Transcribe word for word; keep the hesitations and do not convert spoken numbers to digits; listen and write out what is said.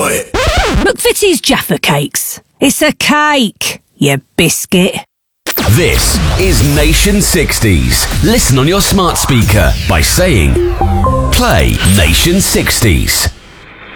got it. McVitie's Jaffa Cakes. It's a cake, you biscuit. This is Nation sixties. Listen on your smart speaker by saying, play Nation sixties.